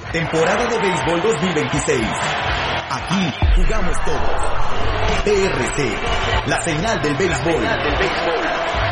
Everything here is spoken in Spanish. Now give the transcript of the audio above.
Temporada de béisbol 2026. Aquí jugamos todos. TRC, la señal del béisbol.